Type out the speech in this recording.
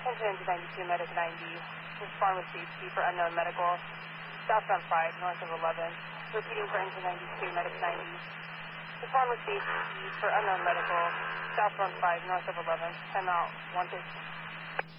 engine 92, medic 90. Respond with safety for unknown medical. Southbound 5, north of 11. Repeating for engine 92, medic 90. Respond with safety for unknown medical. Southbound 5, north of 11. Time out, 150.